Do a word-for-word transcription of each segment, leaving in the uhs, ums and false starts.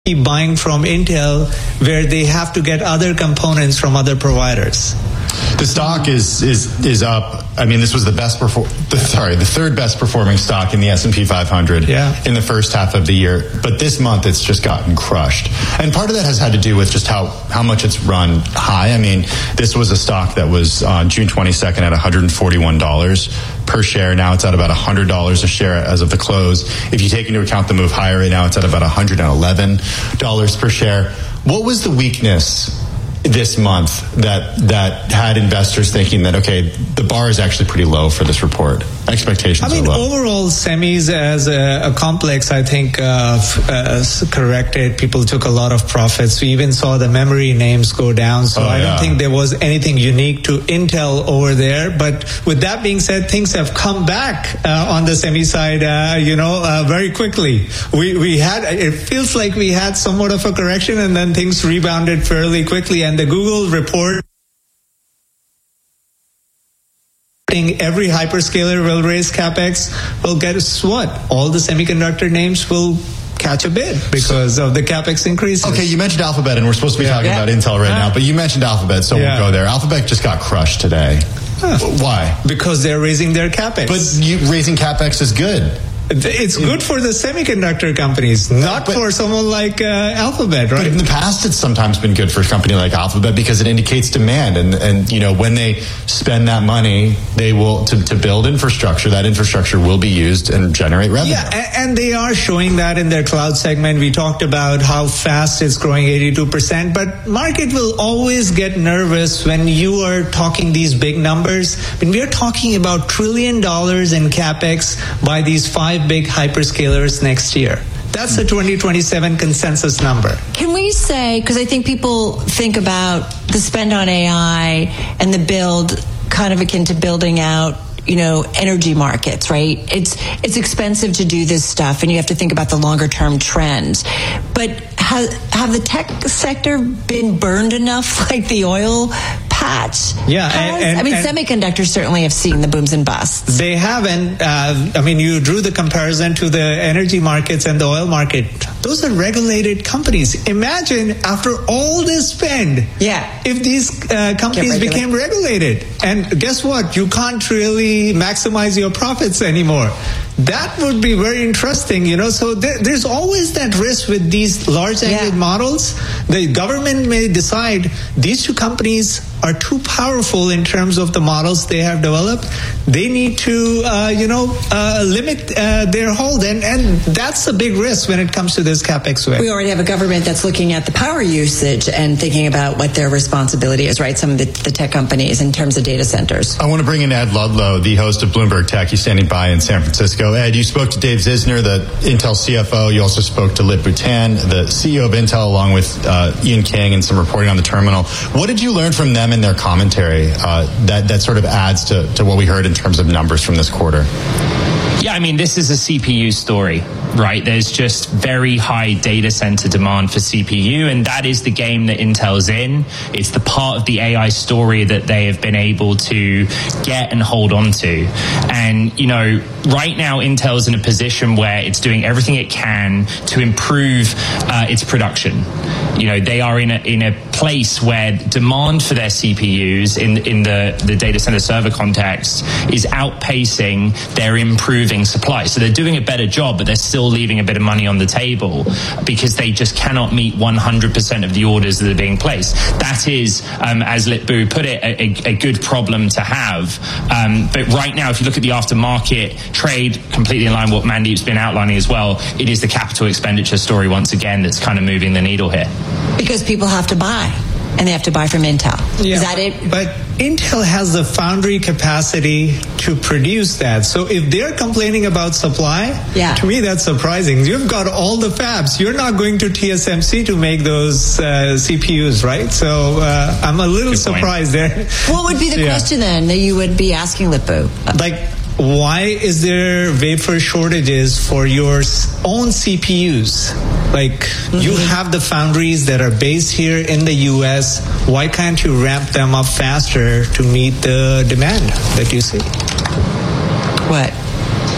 keep buying from Intel where they have to get other components from other providers. The stock is is is up. I mean, this was the best perfor- the, sorry, the third best performing stock in the S and P five hundred yeah. in the first half of the year. But this month, it's just gotten crushed. And part of that has had to do with just how, how much it's run high. I mean, this was a stock that was on June twenty-second at one hundred forty-one dollars per share. Now it's at about one hundred dollars a share as of the close. If you take into account the move higher, right now it's at about one hundred eleven dollars per share. What was the weakness this month that that had investors thinking that, okay, the bar is actually pretty low for this report? Expectations I mean, are low. overall, semis as a, a complex, I think, uh, uh, corrected. People took a lot of profits. We even saw the memory names go down. So oh, I yeah. don't think there was anything unique to Intel over there. But with that being said, things have come back uh, on the semi side, uh, you know, uh, very quickly. We we had, it feels like we had somewhat of a correction, and then things rebounded fairly quickly. And the Google report, every hyperscaler will raise capex. Well, guess what? All the semiconductor names will catch a bid because of the capex increases. Okay, you mentioned Alphabet, and we're supposed to be yeah. talking yeah. about Intel right yeah. now, but you mentioned Alphabet, so yeah. we'll go there. Alphabet just got crushed today. Huh. Why? Because they're raising their capex. But you, raising capex is good. It's good for the semiconductor companies, not but, for someone like uh, Alphabet, right? But in the past, it's sometimes been good for a company like Alphabet because it indicates demand, and and you know when they spend that money, they will to, to build infrastructure. That infrastructure will be used and generate revenue. Yeah, and, and they are showing that in their cloud segment. We talked about how fast it's growing, eighty-two percent. But market will always get nervous when you are talking these big numbers. When we are talking about trillion dollars in capex by these five big hyperscalers next year. That's the twenty twenty-seven consensus number. Can we say, because I think people think about the spend on A I and the build kind of akin to building out, you know, energy markets, right? It's it's expensive to do this stuff, and you have to think about the longer term trends. But have, have the tech sector been burned enough like the oil patch? Yeah. And, and, I mean, and semiconductors certainly have seen the booms and busts. They haven't. Uh, I mean, you drew the comparison to the energy markets and the oil market. Those are regulated companies. Imagine after all this spend, yeah. if these uh, companies became regulated. And guess what? You can't really maximize your profits anymore. That would be very interesting, you know. So there, there's always that risk with these large language yeah. models. The government may decide these two companies are too powerful in terms of the models they have developed. They need to, uh, you know, uh, limit uh, their hold, and, and that's a big risk when it comes to this capex wave. We already have a government that's looking at the power usage and thinking about what their responsibility is, right? Some of the, the tech companies in terms of data centers. I want to bring in Ed Ludlow, the host of Bloomberg Tech. He's standing by in San Francisco. Ed, you spoke to Dave Zisner, the Intel C F O. You also spoke to Lip Bhutan, the C E O of Intel, along with uh, Ian King, and some reporting on the terminal. What did you learn from them in their commentary uh, that, that sort of adds to, to what we heard in terms of numbers from this quarter? Yeah, I mean, this is a C P U story, right? There's just very high data center demand for C P U, and that is the game that Intel's in. It's the part of the A I story that they have been able to get and hold on to. And, you know, right now Intel's in a position where it's doing everything it can to improve uh, its production. You know, they are in a in a place where demand for their C P Us in in the, the data center server context is outpacing their improving supply. So they're doing a better job, but they're still leaving a bit of money on the table because they just cannot meet one hundred percent of the orders that are being placed. That is, um, as Lip-Bu put it, a, a good problem to have. Um, but right now, if you look at the aftermarket trade, completely in line with what Mandeep's been outlining as well, it is the capital expenditure story once again that's kind of moving the needle here. Because people have to buy, and they have to buy from Intel. Yeah, is that it? But Intel has the foundry capacity to produce that. So if they're complaining about supply, yeah. to me that's surprising. You've got all the fabs. You're not going to T S M C to make those uh, C P Us, right? So uh, I'm a little Good surprised point. there. What would be the yeah. question then that you would be asking Lip-Bu? Like, why is there wafer shortages for your own C P Us? Like, mm-hmm. you have the foundries that are based here in the U S. Why can't you ramp them up faster to meet the demand that you see? What?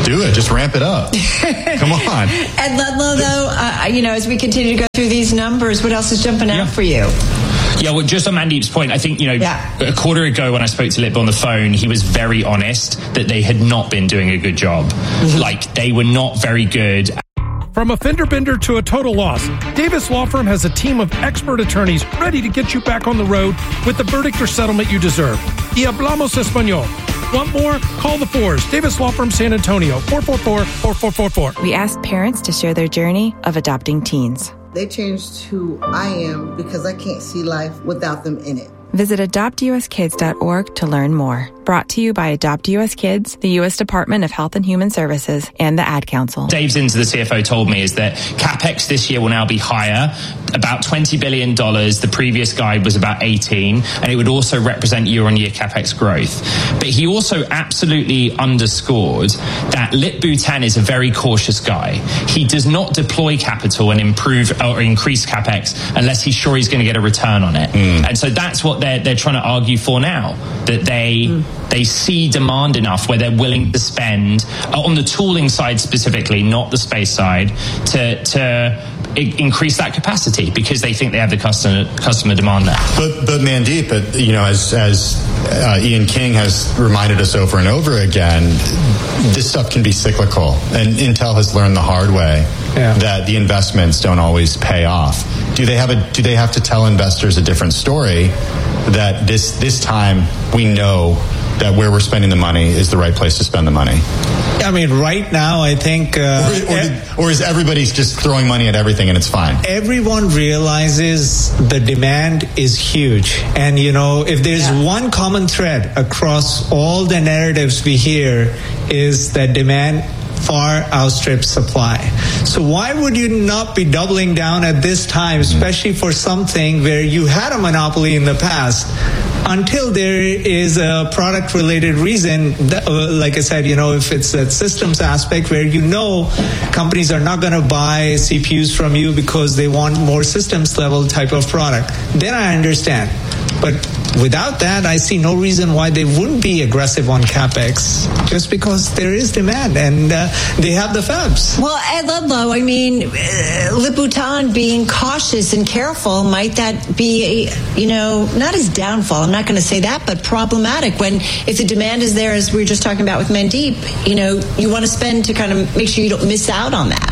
Do it. Just ramp it up. Come on. Ed Ludlow, though, uh, you know, as we continue to go through these numbers, what else is jumping out yeah. for you? Yeah, well, just on Mandeep's point, I think, you know, yeah. a quarter ago when I spoke to Lip on the phone, he was very honest that they had not been doing a good job. Mm-hmm. Like, they were not very good. From a fender bender to a total loss, Davis Law Firm has a team of expert attorneys ready to get you back on the road with the verdict or settlement you deserve. Y hablamos español. Want more? Call the Fours. Davis Law Firm, San Antonio, four four four, four four four four. We asked parents to share their journey of adopting teens. They changed who I am because I can't see life without them in it. Visit adopt u s kids dot org to learn more. Brought to you by Adopt U S Kids, the U S Department of Health and Human Services, and the Ad Council. Dave Zinser, the C F O, told me is that CapEx this year will now be higher, about twenty billion dollars. The previous guide was about eighteen, and it would also represent year-on-year CapEx growth. But he also absolutely underscored that Lip Bhutan is a very cautious guy. He does not deploy capital and improve or increase CapEx unless he's sure he's going to get a return on it. Mm. And so that's what they're they're trying to argue for now, that they mm. they see demand enough where they're willing to spend uh, on the tooling side specifically, not the space side, to to I- increase that capacity because they think they have the customer customer demand there. But but Mandeep, but, you know, as as uh, Ian King has reminded us over and over again, this stuff can be cyclical, and Intel has learned the hard way yeah. that the investments don't always pay off. Do they have a do they have to tell investors a different story? That this this time we know that where we're spending the money is the right place to spend the money. I mean, right now, I think... Uh, or, or, did, or is everybody just throwing money at everything and it's fine? Everyone realizes the demand is huge. And, you know, if there's yeah. one common thread across all the narratives we hear is that demand far outstrips supply. So why would you not be doubling down at this time, especially for something where you had a monopoly in the past, until there is a product-related reason, that, uh, like I said, you know, if it's a systems aspect where you know companies are not going to buy C P Us from you because they want more systems-level type of product, then I understand. But without that, I see no reason why they wouldn't be aggressive on CapEx, just because there is demand and uh, they have the fabs. Well, Ed Ludlow, I mean, uh, Lip Bhutan being cautious and careful, might that be, a, you know, not his downfall, I'm not going to say that, but problematic when if the demand is there, as we were just talking about with Mandeep, you know, you want to spend to kind of make sure you don't miss out on that.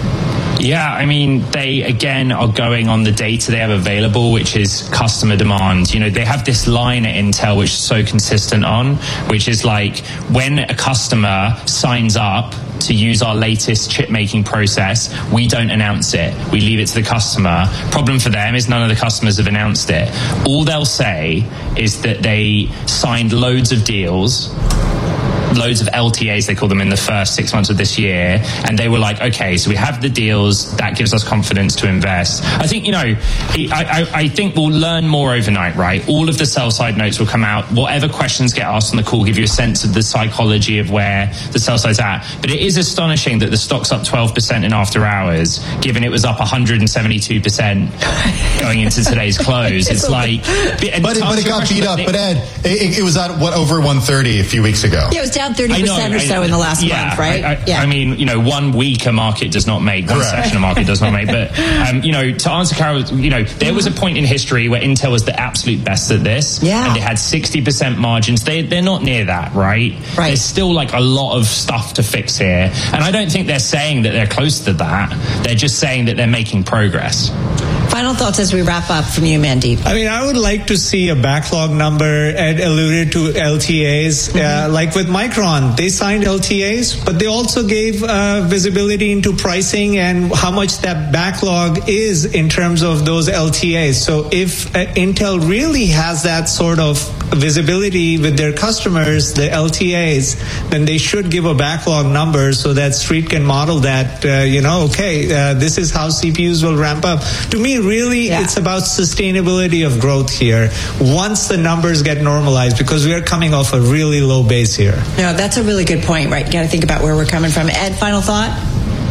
Yeah, I mean, they, again, are going on the data they have available, which is customer demand. You know, they have this line at Intel, which is so consistent on, which is like when a customer signs up to use our latest chip-making process, we don't announce it. We leave it to the customer. Problem for them is none of the customers have announced it. All they'll say is that they signed loads of deals, loads of L T As, they call them, in the first six months of this year. And they were like, okay, so we have the deals. That gives us confidence to invest. I think, you know, I, I, I think we'll learn more overnight, right? All of the sell-side notes will come out. Whatever questions get asked on the call give you a sense of the psychology of where the sell-side's at. But it is astonishing that the stock's up twelve percent in after hours, given it was up one hundred seventy-two percent going into today's close. It's like... But it, but it got beat up. But Ed, it, it was at, what, over one thirty a few weeks ago? Yeah, it was down thirty percent know, or so in the last yeah, month, right? I, I, yeah. I mean, you know, one week a market does not make, one Correct. session a market does not make. But, um, you know, to answer Carol, you know, there was a point in history where Intel was the absolute best at this. Yeah. And they had sixty percent margins. They, they're not near that, right? Right. There's still like a lot of stuff to fix here. And I don't think they're saying that they're close to that. They're just saying that they're making progress. Final thoughts as we wrap up from you, Mandeep. I mean, I would like to see a backlog number. Ed alluded to L T As. Mm-hmm. Uh, like with Micron, they signed L T As, but they also gave uh, visibility into pricing and how much that backlog is in terms of those L T As. So if uh, Intel really has that sort of visibility with their customers, the L T As, then they should give a backlog number so that Street can model that, uh, you know, okay, uh, this is how C P Us will ramp up. To me, really, yeah. it's about sustainability of growth here once the numbers get normalized, because we are coming off a really low base here. No, that's a really good point, right? You got to think about where we're coming from. Ed, final thought?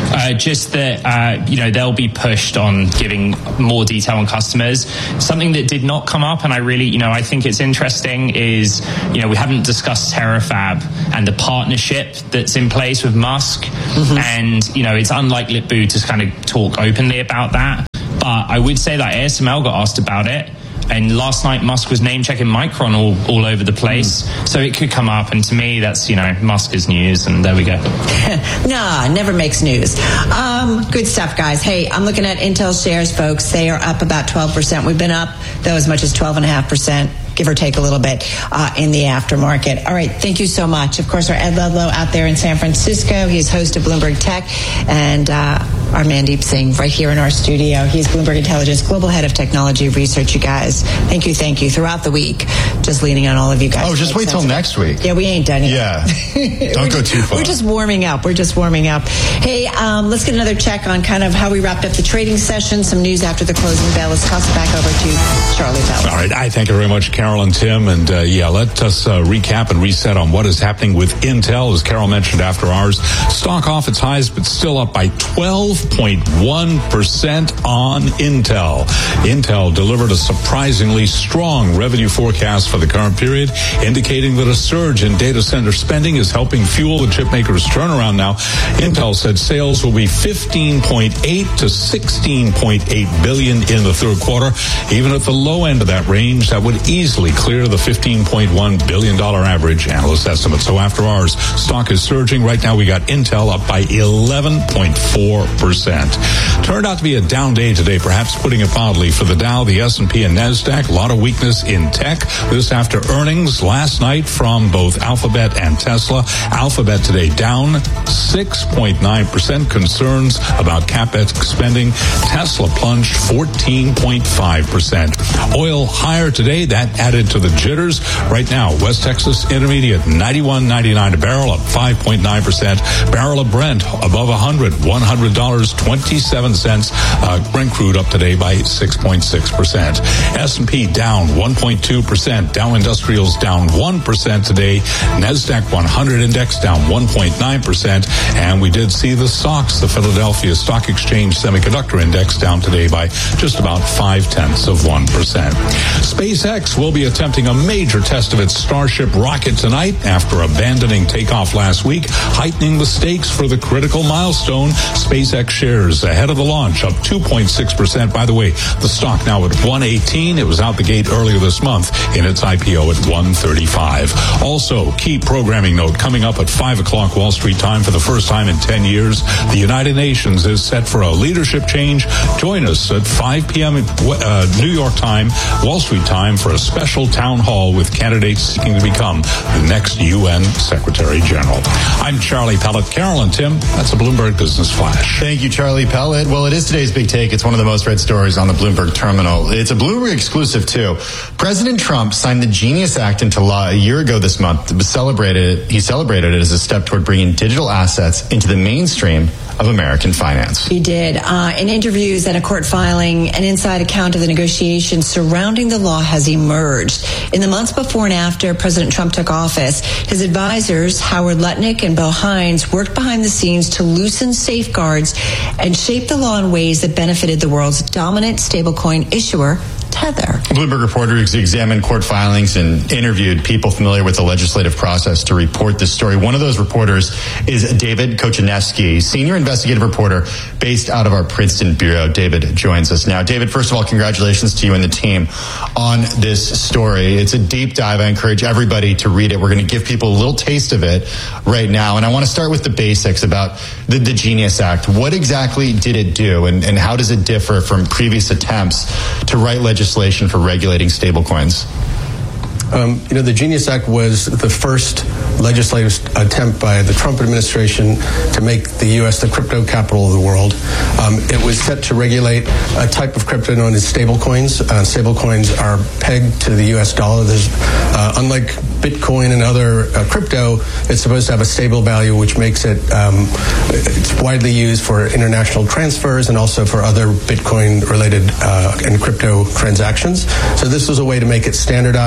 Uh, just that, uh, you know, they'll be pushed on giving more detail on customers. Something that did not come up, and I really, you know, I think it's interesting, is, you know, we haven't discussed Terafab and the partnership that's in place with Musk. Mm-hmm. And, you know, it's unlike Litbu to kind of talk openly about that. But I would say that A S M L got asked about it. And last night, Musk was name-checking Micron all, all over the place. Mm. So it could come up. And to me, that's, you know, Musk is news. And there we go. Nah, never makes news. Um, good stuff, guys. Hey, I'm looking at Intel shares, folks. They are up about twelve percent. We've been up, though, as much as twelve point five percent. Give or take a little bit uh, in the aftermarket. All right, thank you so much. Of course, our Ed Ludlow out there in San Francisco. He's host of Bloomberg Tech. And uh, our Mandeep Singh right here in our studio. He's Bloomberg Intelligence Global Head of Technology Research, you guys. Thank you, thank you. Throughout the week, just leaning on all of you guys. Oh, just wait till next week. Yeah, we ain't done yet. Yeah. Don't go too far. We're just warming up. We're just warming up. Hey, um, let's get another check on kind of how we wrapped up the trading session. Some news after the closing bell. Let's toss it back over to Charlie Pell. All right. I thank you very much, Carol and Tim. And uh, yeah, let us uh, recap and reset on what is happening with Intel. As Carol mentioned after ours, stock off its highs, but still up by twelve point one percent on Intel. Intel delivered a surprisingly strong revenue forecast for the current period, indicating that a surge in data center spending is helping fuel the chipmakers' turnaround now. Intel said sales will be fifteen point eight to sixteen point eight billion in the third quarter. Even at the low end of that range, that would easily clear the fifteen point one billion dollars average analyst estimate. So after ours, stock is surging. Right now we got Intel up by eleven point four percent. Turned out to be a down day today, perhaps putting it mildly, for the Dow, the S and P, and NASDAQ. A lot of weakness in tech. This after earnings last night from both Alphabet and Tesla. Alphabet today down six point nine percent. Concerns about CapEx spending. Tesla plunged fourteen point five percent. Oil higher today. That added to the jitters. Right now, West Texas Intermediate ninety-one ninety-nine a barrel, up five point nine percent. Barrel of Brent above one hundred, one hundred dollars and twenty-seven cents. Uh, Brent crude up today by six point six percent. S and P down one point two percent. Dow Industrials down one percent today. NASDAQ one hundred index down one point nine percent. And we did see the S O X, the Philadelphia Stock Exchange Semiconductor Index, down today by just about five tenths of one percent. SpaceX will be attempting a major test of its Starship rocket tonight after abandoning takeoff last week, heightening the stakes for the critical milestone. SpaceX shares ahead of the launch up two point six percent. By the way, the stock now at one eighteen. It was out the gate earlier this month in its I P O at one thirty-five. Also, key programming note coming up at five o'clock Wall Street time for the first time in ten years. The United Nations is set for a leadership change. Join us at five p.m. Uh, New York time, Wall Street time, for a special town hall with candidates seeking to become the next U N Secretary General. I'm Charlie Pellet. Carol and Tim, that's a Bloomberg Business Flash. Thank you, Charlie Pellet. Well, it is today's big take. It's one of the most read stories on the Bloomberg terminal. It's a Bloomberg exclusive, too. President Trump signed the Genius Act into law a year ago this month. It was celebrated, he celebrated it as a step toward bringing digital assets into the mainstream of American finance. He did. Uh, in interviews and a court filing, an inside account of the negotiations surrounding the law has emerged. In the months before and after President Trump took office, his advisors, Howard Lutnick and Bo Hines, worked behind the scenes to loosen safeguards and shape the law in ways that benefited the world's dominant stablecoin issuer, Tether. Bloomberg reporters examined court filings and interviewed people familiar with the legislative process to report this story. One of those reporters is David Kochaneski, senior investigative reporter based out of our Princeton bureau. David joins us now. David, first of all, congratulations to you and the team on this story. It's a deep dive. I encourage everybody to read it. We're going to give people a little taste of it right now. And I want to start with the basics about the, the Genius Act. What exactly did it do, and, and how does it differ from previous attempts to write legislation for regulating stablecoins? Um, you know, the Genius Act was the first legislative attempt by the Trump administration to make the U S the crypto capital of the world. Um, it was set to regulate a type of crypto known as stablecoins. Uh, stablecoins are pegged to the U S dollar. There's, uh, unlike Bitcoin and other uh, crypto, it's supposed to have a stable value, which makes it um, it's widely used for international transfers and also for other Bitcoin-related uh, and crypto transactions. So this was a way to make it standardized and to make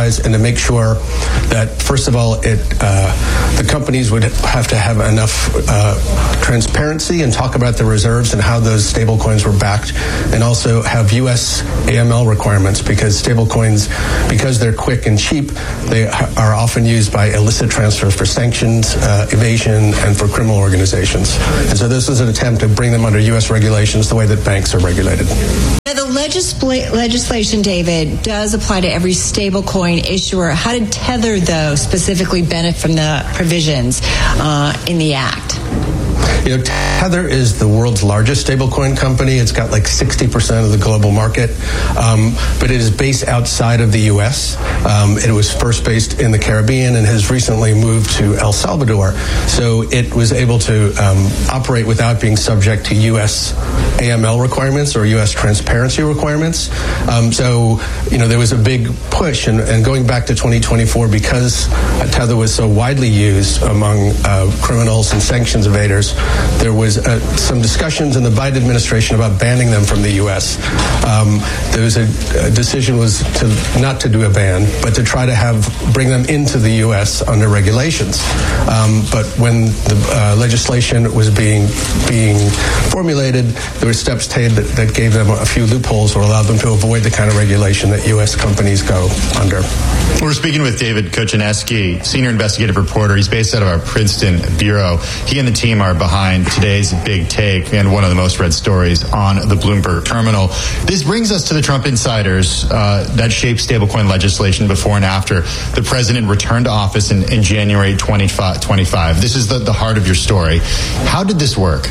make sure that, first of all, it uh, the companies would have to have enough uh, transparency and talk about the reserves and how those stablecoins were backed, and also have U S A M L requirements, because stablecoins, because they're quick and cheap, they are often used by illicit transfers for sanctions, uh, evasion, and for criminal organizations. And so this is an attempt to bring them under U S regulations the way that banks are regulated. Now, the legisla- legislation, David, does apply to every stablecoin issuer. How did Tether, though, specifically benefit from the provisions uh, in the Act? You know, Tether is the world's largest stablecoin company. It's got like sixty percent of the global market, um, but it is based outside of the U S. Um, it was first based in the Caribbean and has recently moved to El Salvador. So it was able to um, operate without being subject to U S A M L requirements or U S transparency requirements. Um, so, you know, there was a big push, and, and going back to twenty twenty-four, because Tether was so widely used among uh, criminals and sanctions evaders, there was uh, some discussions in the Biden administration about banning them from the U S. Um, there was a, a decision was to not to do a ban, but to try to have bring them into the U S under regulations. Um, but when the uh, legislation was being being formulated, there were steps taken that, that gave them a few loopholes or allowed them to avoid the kind of regulation that U S companies go under. We're speaking with David Kuchaneski, senior investigative reporter. He's based out of our Princeton bureau. He and the team are behind today's big take and one of the most read stories on the Bloomberg terminal. This brings us to the Trump insiders uh, that shaped stablecoin legislation before and after the president returned to office in, in January twenty twenty-five. This is the, the heart of your story. How did this work?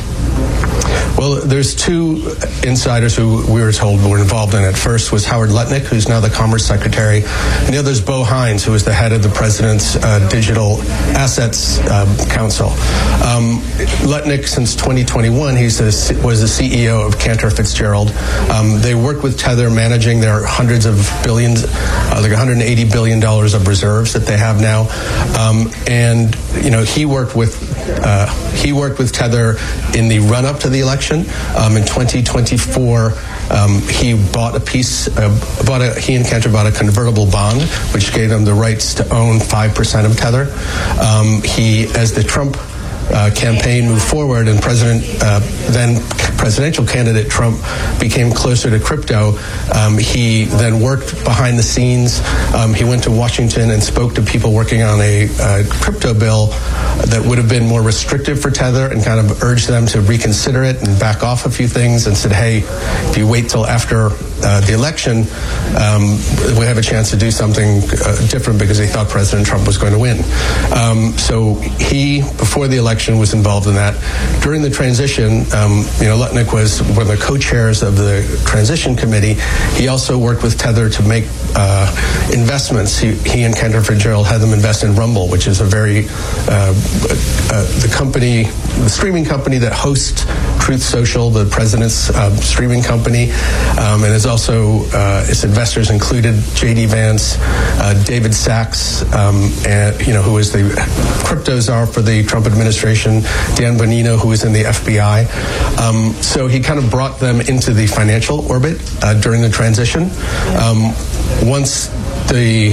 Well, there's two insiders who we were told were involved in it. First was Howard Lutnick, who's now the Commerce Secretary, and the other is Bo Hines, who is the head of the President's uh, Digital Assets uh, Council. Um, Lutnick, since twenty twenty-one, he was the C E O of Cantor Fitzgerald. Um, they worked with Tether, managing their hundreds of billions, uh, like one hundred eighty billion dollars of reserves that they have now. Um, and you know, he worked with uh, he worked with Tether in the run-up to the election. Um, in twenty twenty-four, um, he bought a piece, uh, bought a, he and Cantor bought a convertible bond, which gave them the rights to own five percent of Tether. Um, he, as the Trump Uh, campaign moved forward, and President, uh, then presidential candidate Trump became closer to crypto. Um, he then worked behind the scenes. Um, he went to Washington and spoke to people working on a uh, crypto bill that would have been more restrictive for Tether, and kind of urged them to reconsider it and back off a few things, and said, hey, if you wait till after uh, the election, um, we have a chance to do something uh, different, because he thought President Trump was going to win. Um, so he, before the election, was involved in that. During the transition, um, you know, Lutnick was one of the co-chairs of the transition committee. He also worked with Tether to make uh, investments. He, he and Cantor Fitzgerald had them invest in Rumble, which is a very uh, uh, the company, the streaming company that hosts Truth Social, the president's uh, streaming company, um, and is also uh, its investors included J D Vance, uh, David Sachs, um, and you know, who is the crypto czar for the Trump administration, Dan Bonino, who is in the F B I. Um, so he kind of brought them into the financial orbit uh, during the transition. Um, once the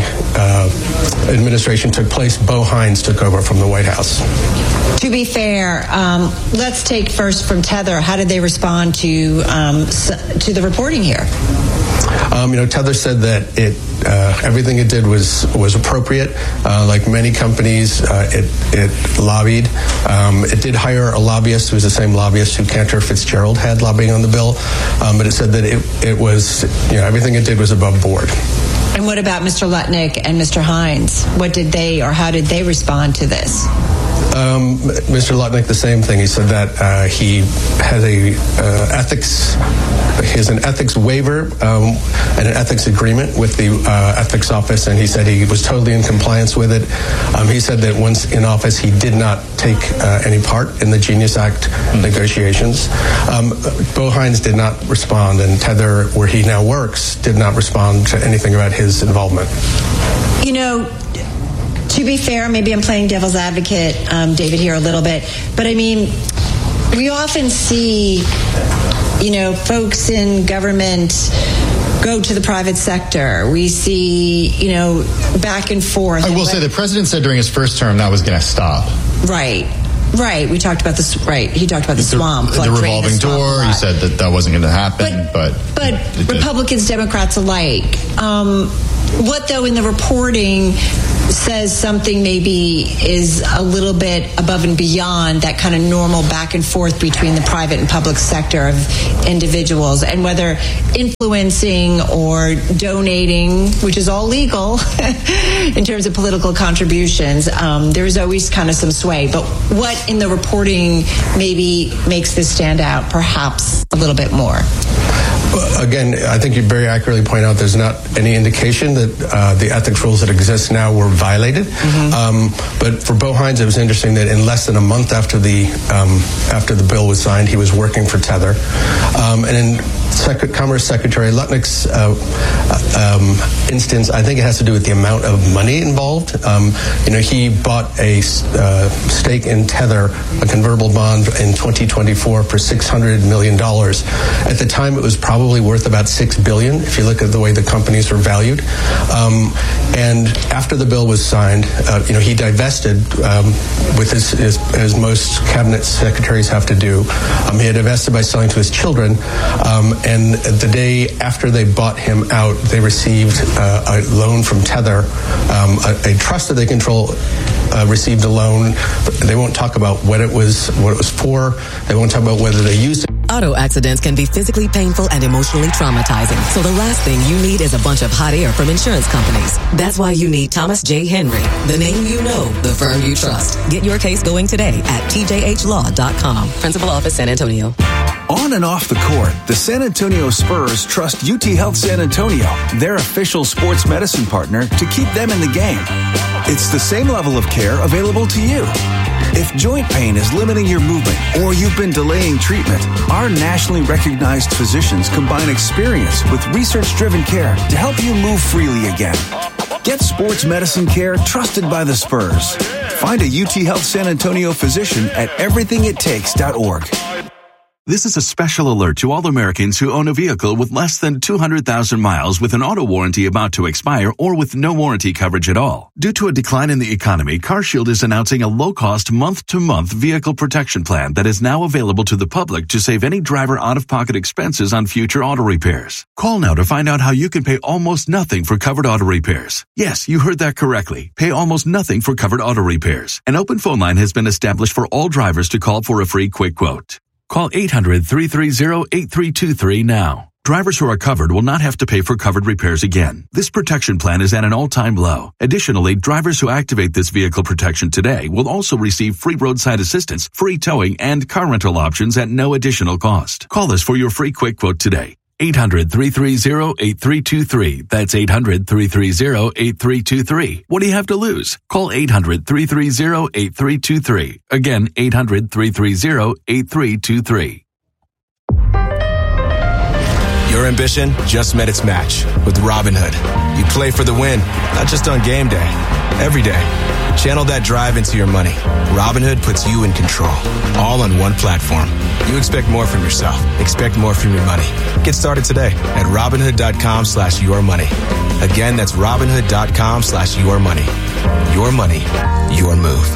uh, administration took place, Bo Hines took over from the White House. To be fair, um, let's take first from Tether. How did they respond to um, to the reporting here? Um, you know, Tether said that it uh, everything it did was was appropriate. Uh, like many companies, uh, it it lobbied. Um, it did hire a lobbyist who was the same lobbyist who Cantor Fitzgerald had lobbying on the bill. Um, but it said that it it was, you know, everything it did was above board. And what about Mister Lutnick and Mister Hines? What did they, or how did they respond to this? Um, Mister Lutnick, the same thing. He said that uh, he has a uh, ethics, he has an ethics waiver um, and an ethics agreement with the uh, ethics office, and he said he was totally in compliance with it. Um, he said that once in office, he did not take uh, any part in the Genius Act mm-hmm. negotiations. Um, Bo Hines did not respond, and Tether, where he now works, did not respond to anything about his involvement. You know, to be fair, maybe I'm playing devil's advocate, um, David, here a little bit, but I mean, we often see, you know, folks in government go to the private sector. We see, you know, back and forth. I will say the president said during his first term that was going to stop. Right. Right. We talked about this. Right. He talked about the, the swamp. The revolving the door. He said that that wasn't going to happen. But But, but Republicans, Democrats alike. Um, what, though, in the reporting says something maybe is a little bit above and beyond that kind of normal back and forth between the private and public sector of individuals, and whether influencing or donating, which is all legal in terms of political contributions, um, there's always kind of some sway. But what in the reporting maybe makes this stand out perhaps a little bit more? Again, I think you very accurately point out there's not any indication that uh, the ethics rules that exist now were violated. Mm-hmm. Um, but for Bo Hines, it was interesting that in less than a month after the um, after the bill was signed, he was working for Tether. Um, and in Sec- Commerce Secretary Lutnick's uh, um, instance, I think it has to do with the amount of money involved. Um, you know, he bought a uh, stake in Tether, a convertible bond, in twenty twenty-four for six hundred million dollars. At the time, it was probably worth about six billion dollars, if you look at the way the companies are valued. Um, and after the bill was signed, uh, you know, he divested, um, with his, his, as most cabinet secretaries have to do. Um, he had divested by selling to his children. Um, and the day after they bought him out, they received uh, a loan from Tether, um, a, a trust that they control. Uh, received a loan. They won't talk about what it was, what it was for. They won't talk about whether they used it. Auto accidents can be physically painful and emotionally traumatizing. So the last thing you need is a bunch of hot air from insurance companies. That's why you need Thomas J. Henry, the name you know, the firm you trust. Get your case going today at T J H law dot com. Principal Office, San Antonio. On and off the court, the San Antonio Spurs trust U T Health San Antonio, their official sports medicine partner, to keep them in the game. It's the same level of care available to you. If joint pain is limiting your movement or you've been delaying treatment, our nationally recognized physicians combine experience with research-driven care to help you move freely again. Get sports medicine care trusted by the Spurs. Find a U T Health San Antonio physician at everything it takes dot org. This is a special alert to all Americans who own a vehicle with less than two hundred thousand miles with an auto warranty about to expire or with no warranty coverage at all. Due to a decline in the economy, CarShield is announcing a low-cost month-to-month vehicle protection plan that is now available to the public to save any driver out-of-pocket expenses on future auto repairs. Call now to find out how you can pay almost nothing for covered auto repairs. Yes, you heard that correctly. Pay almost nothing for covered auto repairs. An open phone line has been established for all drivers to call for a free quick quote. Call eight hundred, three three zero, eight three two three now. Drivers who are covered will not have to pay for covered repairs again. This protection plan is at an all-time low. Additionally, drivers who activate this vehicle protection today will also receive free roadside assistance, free towing, and car rental options at no additional cost. Call us for your free quick quote today. eight hundred, three three zero, eight three two three. That's eight hundred, three three zero, eight three two three. What do you have to lose? Call eight hundred, three three zero, eight three two three. Again, eight hundred, three three zero, eight three two three. Your ambition just met its match with Robinhood. You play for the win, not just on game day, every day. Channel that drive into your money. Robinhood puts you in control, all on one platform. You expect more from yourself. Expect more from your money. Get started today at Robinhood.com slash your money. Again, that's Robinhood.com slash your money. Your money, your move.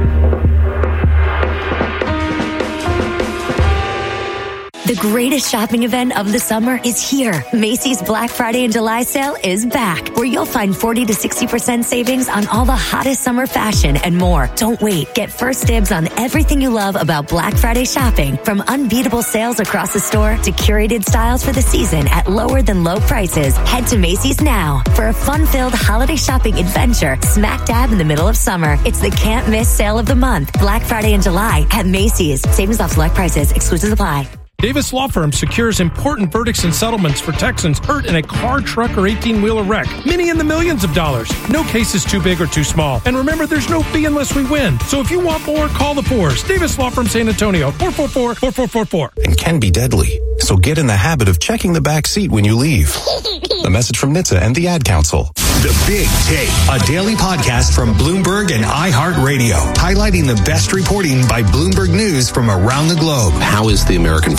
The greatest shopping event of the summer is here. Macy's Black Friday and July sale is back, where you'll find forty to sixty percent savings on all the hottest summer fashion and more. Don't wait. Get first dibs on everything you love about Black Friday shopping, from unbeatable sales across the store to curated styles for the season at lower than low prices. Head to Macy's now for a fun-filled holiday shopping adventure smack dab in the middle of summer. It's the can't miss sale of the month. Black Friday and July at Macy's. Savings off select prices. Exclusions apply. Davis Law Firm secures important verdicts and settlements for Texans hurt in a car, truck, or eighteen-wheeler wreck. Many in the millions of dollars. No case is too big or too small. And remember, there's no fee unless we win. So if you want more, call the fours. Davis Law Firm San Antonio, four four four, four four four four. And can be deadly. So get in the habit of checking the back seat when you leave. A message from N H T S A and the Ad Council. The Big Take, a daily podcast from Bloomberg and iHeartRadio, highlighting the best reporting by Bloomberg News from around the globe. How is the American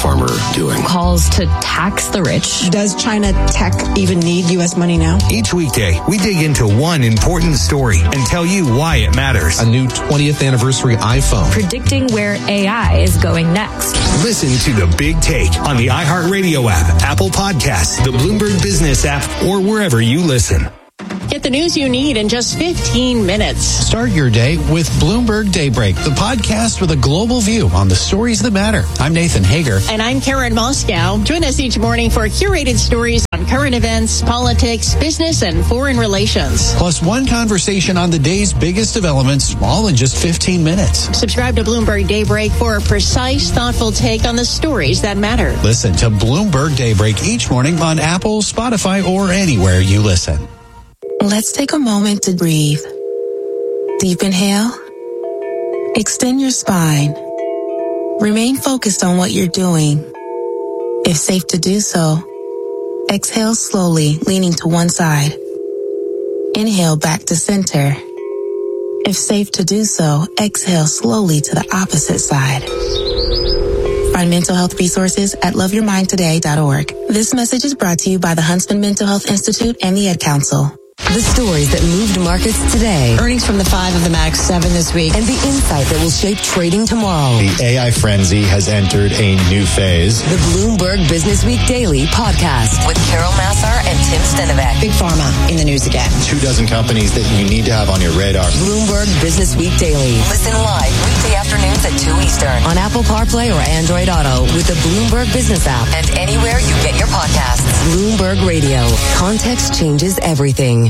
farmer doing? Calls to tax the rich. Does China tech even need U S money now? Each weekday, we dig into one important story and tell you why it matters. A new twentieth anniversary iPhone. Predicting where A I is going next. Listen to The Big Take on the iHeartRadio app, Apple Podcasts, the Bloomberg Business app, or wherever you listen. Get the news you need in just fifteen minutes. Start your day with Bloomberg Daybreak, the podcast with a global view on the stories that matter. I'm Nathan Hager. And I'm Karen Moscow. Join us each morning for curated stories on current events, politics, business, and foreign relations. Plus one conversation on the day's biggest developments, all in just fifteen minutes. Subscribe to Bloomberg Daybreak for a precise, thoughtful take on the stories that matter. Listen to Bloomberg Daybreak each morning on Apple, Spotify, or anywhere you listen. Let's take a moment to breathe. Deep inhale. Extend your spine. Remain focused on what you're doing. If safe to do so, exhale slowly, leaning to one side. Inhale back to center. If safe to do so, exhale slowly to the opposite side. Find mental health resources at love your mind today dot org. This message is brought to you by the Huntsman Mental Health Institute and the Ad Council. The stories that moved markets today. Earnings from the five of the Max seven this week. And the insight that will shape trading tomorrow. The A I frenzy has entered a new phase. The Bloomberg Business Week Daily podcast with Carol Massar and Tim Stenovec. Big Pharma in the news again. Two dozen companies that you need to have on your radar. Bloomberg Business Week Daily. Listen live weekday afternoons at two Eastern on Apple CarPlay or Android Auto with the Bloomberg Business app and anywhere you get your podcasts. Bloomberg Radio. Context changes everything.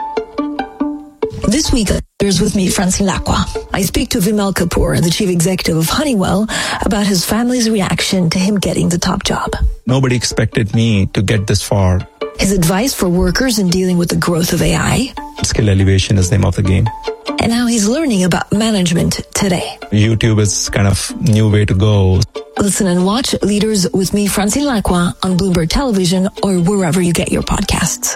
This week, there's with me Francine Lacqua. I speak to Vimal Kapoor, the chief executive of Honeywell, about his family's reaction to him getting the top job. Nobody expected me to get this far. His advice for workers in dealing with the growth of A I. Skill elevation is the name of the game. And how he's learning about management today. YouTube is kind of new way to go. Listen and watch Leaders with me, Francine Lacqua, on Bloomberg Television or wherever you get your podcasts.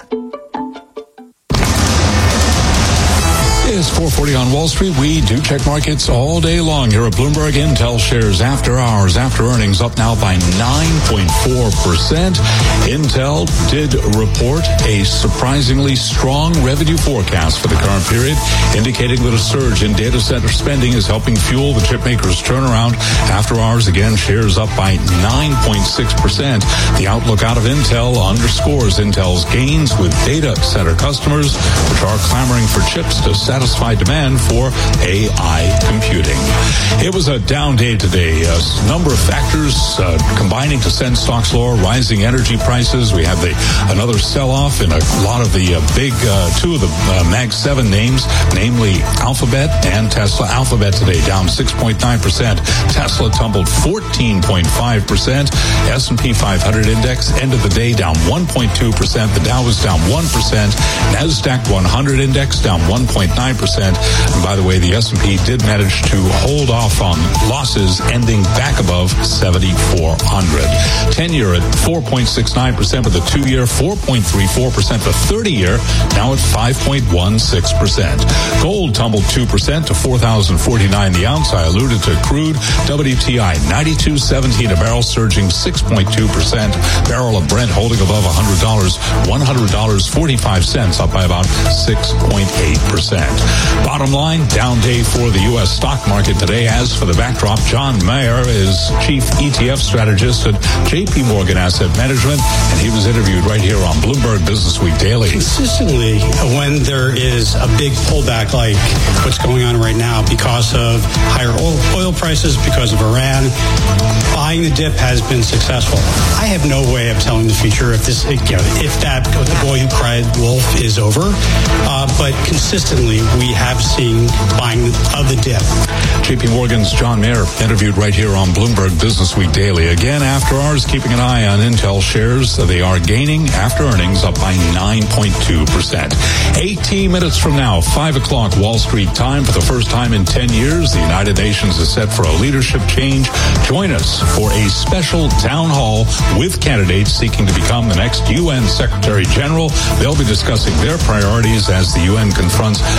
It's four forty on Wall Street. We do check markets all day long here at Bloomberg. Intel shares after hours, after earnings, up now by nine point four percent. Intel did report a surprisingly strong revenue forecast for the current period, indicating that a surge in data center spending is helping fuel the chipmakers' turnaround. After hours, again, shares up by nine point six percent. The outlook out of Intel underscores Intel's gains with data center customers, which are clamoring for chips to satisfy demand for A I computing. It was a down day today. A number of factors uh, combining to send stocks lower. Rising energy prices. We have the another sell-off in a lot of the uh, big uh, two of the uh, Mag seven names, namely Alphabet and Tesla. Alphabet today down six point nine percent. Tesla tumbled fourteen point five percent. S and P five hundred index ended the day down one point two percent. The Dow was down one percent. NASDAQ one hundred index down one point nine percent. And by the way, the S and P did manage to hold off on losses, ending back above seventy-four hundred. ten-year at four point six nine percent, with the two-year four point three four percent. The thirty-year now at five point one six percent. Gold tumbled two percent to four thousand forty-nine the ounce. I alluded to crude. W T I ninety-two seventeen a barrel, surging six point two percent. Barrel of Brent holding above one hundred dollars, one hundred dollars and forty-five cents, up by about six point eight percent. Bottom line, down day for the U S stock market today. As for the backdrop, John Mayer is chief E T F strategist at J P Morgan Asset Management, and he was interviewed right here on Bloomberg Business Week Daily. Consistently, when there is a big pullback like what's going on right now because of higher oil, oil prices, because of Iran, buying the dip has been successful. I have no way of telling the future if this, you know, if that the boy who cried wolf is over, uh, but consistently we have seen buying of the dip. J P Morgan's John Mayer interviewed right here on Bloomberg Business Week Daily. Again, after hours, keeping an eye on Intel shares. They are gaining after earnings, up by nine point two percent. eighteen minutes from now, five o'clock Wall Street time. For the first time in ten years, the United Nations is set for a leadership change. Join us for a special town hall with candidates seeking to become the next U N Secretary General. They'll be discussing their priorities as the U N confronts mounting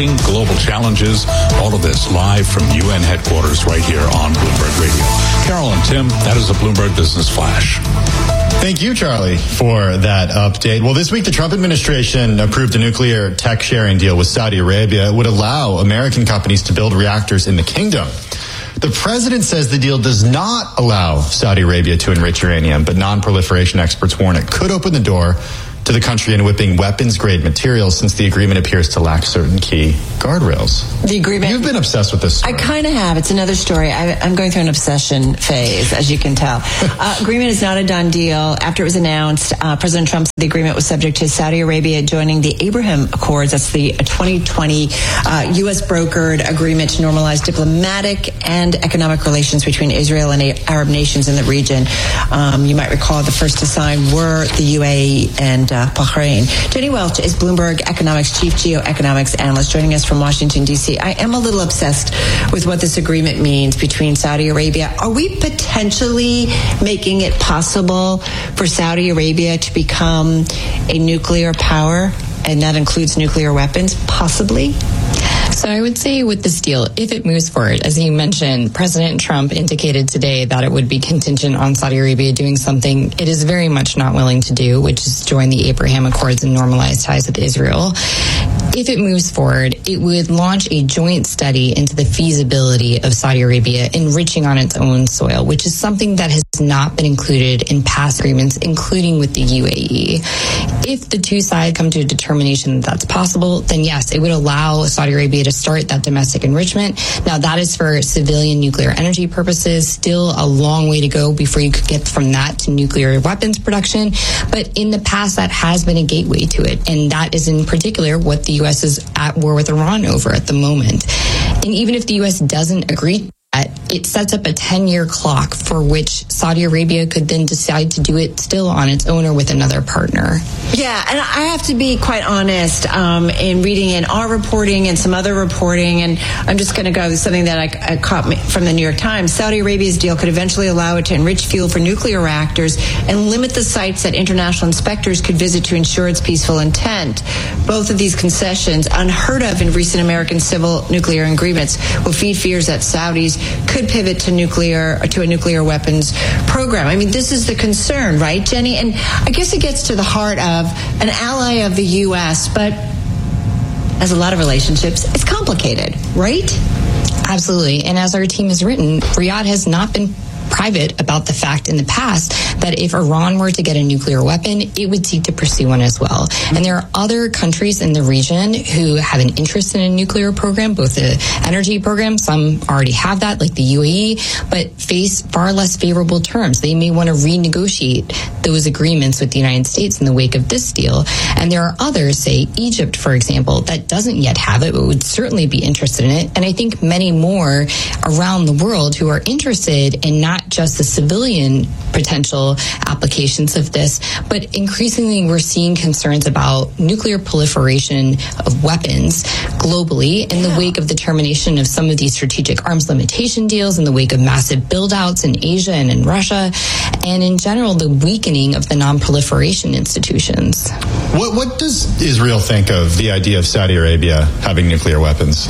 facing global challenges. All of this live from U N headquarters right here on Bloomberg Radio. Carol and Tim, that is a Bloomberg Business Flash. Thank you, Charlie, for that update. Well, this week, the Trump administration approved a nuclear tech sharing deal with Saudi Arabia. It would allow American companies to build reactors in the kingdom. The president says the deal does not allow Saudi Arabia to enrich uranium, but non-proliferation experts warn it could open the door to the country in whipping weapons-grade materials, since the agreement appears to lack certain key guardrails. The agreement... You've been obsessed with this story. I kind of have. It's another story. I, I'm going through an obsession phase, as you can tell. uh, agreement is not a done deal. After it was announced, uh, President Trump said the agreement was subject to Saudi Arabia joining the Abraham Accords. That's the twenty twenty uh, U S brokered agreement to normalize diplomatic and economic relations between Israel and Arab nations in the region. Um, you might recall the first to sign were the U A E and Uh, Bahrain. Jenny Welch is Bloomberg Economics Chief Geoeconomics Analyst, joining us from Washington, D C. I am a little obsessed with what this agreement means between Saudi Arabia. Are we potentially making it possible for Saudi Arabia to become a nuclear power, and that includes nuclear weapons, possibly? So I would say with this deal, if it moves forward, as you mentioned, President Trump indicated today that it would be contingent on Saudi Arabia doing something it is very much not willing to do, which is join the Abraham Accords and normalize ties with Israel. If it moves forward, it would launch a joint study into the feasibility of Saudi Arabia enriching on its own soil, which is something that has not been included in past agreements, including with the U A E. If the two sides come to a determination that that's possible, then yes, it would allow Saudi Arabia to start that domestic enrichment. Now, that is for civilian nuclear energy purposes. Still a long way to go before you could get from that to nuclear weapons production. But in the past, that has been a gateway to it. And that is in particular what the U S is at war with Iran over at the moment. And even if the U S doesn't agree, it sets up a ten-year clock for which Saudi Arabia could then decide to do it still on its own or with another partner. Yeah, and I have to be quite honest, um, in reading in our reporting and some other reporting, and I'm just going to go with something that I, I caught from the New York Times. Saudi Arabia's deal could eventually allow it to enrich fuel for nuclear reactors and limit the sites that international inspectors could visit to ensure its peaceful intent. Both of these concessions, unheard of in recent American civil nuclear agreements, will feed fears that Saudis could pivot to nuclear to a nuclear weapons program. I mean, this is the concern, right, Jenny? And I guess it gets to the heart of an ally of the U S, but as a lot of relationships, it's complicated, right? Absolutely. And as our team has written, Riyadh has not been private about the fact in the past that if Iran were to get a nuclear weapon, it would seek to pursue one as well. And there are other countries in the region who have an interest in a nuclear program, both the energy program, some already have that, like the U A E, but face far less favorable terms. They may want to renegotiate those agreements with the United States in the wake of this deal. And there are others, say Egypt, for example, that doesn't yet have it, but would certainly be interested in it. And I think many more around the world who are interested in not just the civilian potential applications of this, but increasingly we're seeing concerns about nuclear proliferation of weapons globally in the wake of the termination of some of these strategic arms limitation deals, in the wake of massive build-outs in Asia and in Russia, and in general the weakening of the non-proliferation institutions. What, what does Israel think of the idea of Saudi Arabia having nuclear weapons?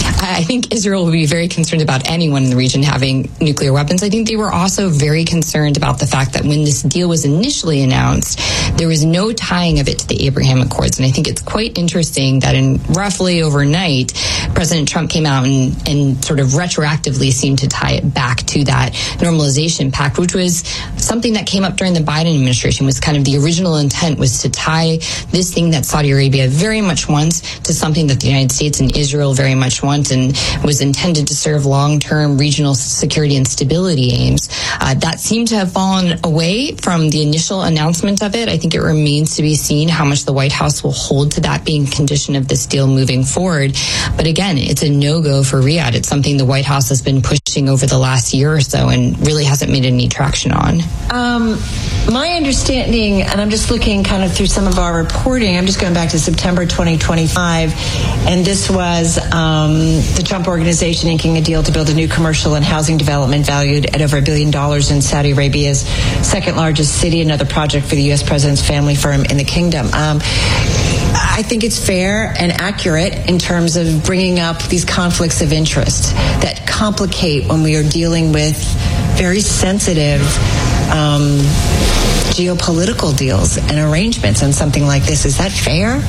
I think Israel would be very concerned about anyone in the region having nuclear weapons. I think they were also very concerned about the fact that when this deal was initially announced, there was no tying of it to the Abraham Accords. And I think it's quite interesting that in roughly overnight, President Trump came out and, and sort of retroactively seemed to tie it back to that normalization pact, which was something that came up during the Biden administration. Was kind of the original intent was to tie this thing that Saudi Arabia very much wants to something that the United States and Israel very much want, and was intended to serve long-term regional security and stability aims. Uh, that seemed to have fallen away from the initial announcement of it. I think it remains to be seen how much the White House will hold to that being a condition of this deal moving forward. But again, it's a no-go for Riyadh. It's something the White House has been pushing over the last year or so and really hasn't made any traction on. Um, my understanding, and I'm just looking kind of through some of our reporting, I'm just going back to September twenty twenty-five, and this was um, the Trump Organization inking a deal to build a new commercial and housing development valued at over a billion dollars in Saudi Arabia's second largest city, another project for the U S president's family firm in the kingdom. Um, I think it's fair and accurate in terms of bringing up these conflicts of interest that complicate when we are dealing with very sensitive um, geopolitical deals and arrangements on something like this. Is that fair?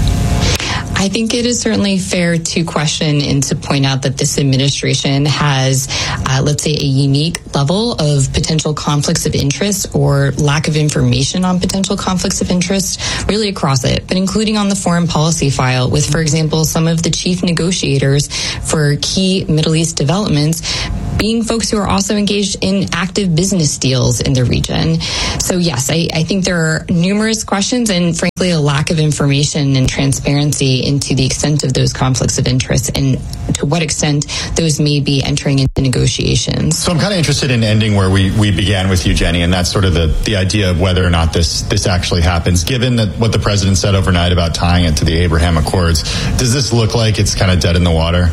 I think it is certainly fair to question and to point out that this administration has, uh, let's say, a unique level of potential conflicts of interest or lack of information on potential conflicts of interest really across it, but including on the foreign policy file with, for example, some of the chief negotiators for key Middle East developments being folks who are also engaged in active business deals in the region. So yes, I, I think there are numerous questions and frankly a lack of information and transparency into the extent of those conflicts of interest and to what extent those may be entering into negotiations. So I'm kind of interested in ending where we, we began with you, Jenny, and that's sort of the, the idea of whether or not this, this actually happens. Given that what the president said overnight about tying it to the Abraham Accords, does this look like it's kind of dead in the water?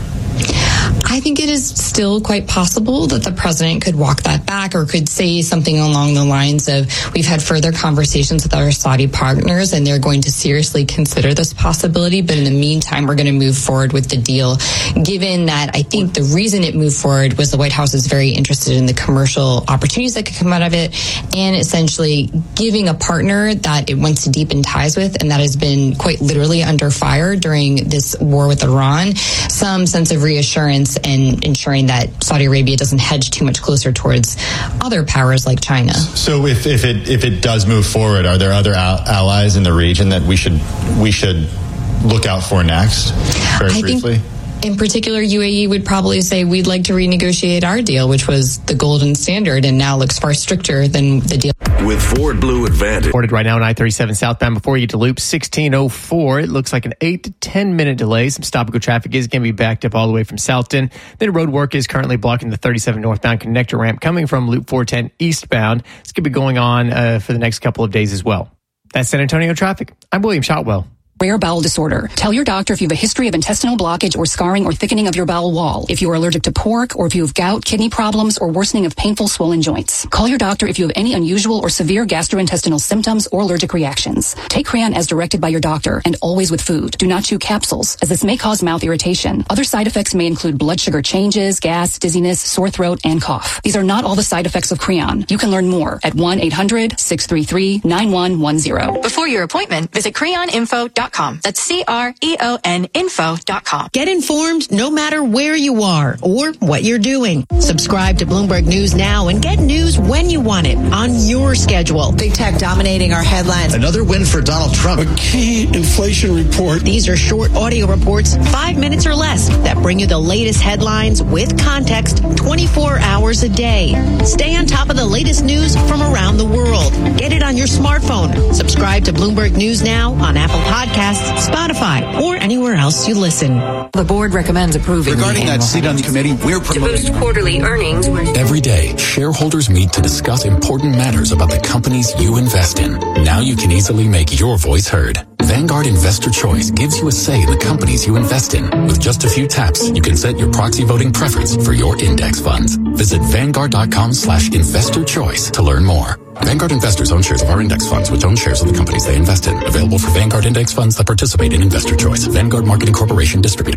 I think it is still quite possible that the president could walk that back or could say something along the lines of, we've had further conversations with our Saudi partners and they're going to seriously consider this possibility. But in the meantime, we're going to move forward with the deal, given that I think the reason it moved forward was the White House is very interested in the commercial opportunities that could come out of it and essentially giving a partner that it wants to deepen ties with and that has been quite literally under fire during this war with Iran, some sense of reassurance and ensuring that Saudi Arabia doesn't hedge too much closer towards other powers like China. So if, if it if it does move forward, are there other al- allies in the region that we should we should look out for next? Very I briefly. Think in particular, U A E would probably say we'd like to renegotiate our deal, which was the golden standard and now looks far stricter than the deal. With Ford Blue Advantage. Reported right now on I thirty-seven southbound before you get to Loop sixteen oh four. It looks like an eight to ten minute delay. Some stop-and-go traffic is going to be backed up all the way from Southton. Then road work is currently blocking the thirty-seven northbound connector ramp coming from Loop four ten eastbound. It's going to be going on uh, for the next couple of days as well. That's San Antonio traffic. I'm William Shotwell. Rare bowel disorder. Tell your doctor if you have a history of intestinal blockage or scarring or thickening of your bowel wall, if you are allergic to pork, or if you have gout, kidney problems, or worsening of painful swollen joints. Call your doctor if you have any unusual or severe gastrointestinal symptoms or allergic reactions. Take Creon as directed by your doctor and always with food. Do not chew capsules, as this may cause mouth irritation. Other side effects may include blood sugar changes, gas, dizziness, sore throat, and cough. These are not all the side effects of Creon. You can learn more at one eight hundred six three three nine one one zero. Before your appointment, visit creon info dot com. That's C R E O N info dot com. Get informed no matter where you are or what you're doing. Subscribe to Bloomberg News now and get news when you want it on your schedule. Big tech dominating our headlines. Another win for Donald Trump. A key inflation report. These are short audio reports, five minutes or less, that bring you the latest headlines with context twenty-four hours a day. Stay on top of the latest news from around the world. Get it on your smartphone. Subscribe to Bloomberg News now on Apple Podcasts, Spotify, or anywhere else you listen. The board recommends approving. Regarding that seat on the committee, we're promoting. To boost quarterly earnings. Every day, shareholders meet to discuss important matters about the companies you invest in. Now you can easily make your voice heard. Vanguard Investor Choice gives you a say in the companies you invest in. With just a few taps, you can set your proxy voting preference for your index funds. Visit Vanguard.com slash investor choice to learn more. Vanguard investors own shares of our index funds, which own shares of the companies they invest in. Available for Vanguard index funds that participate in Investor Choice. Vanguard Marketing Corporation distributor.